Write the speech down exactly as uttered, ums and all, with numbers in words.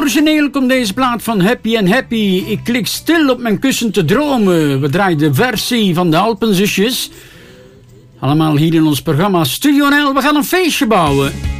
Origineel komt deze plaat van Happy and Happy. Ik klik stil op mijn kussen te dromen. We draaien de versie van de Alpenzusjes. Allemaal hier in ons programma Studio N L. We gaan een feestje bouwen.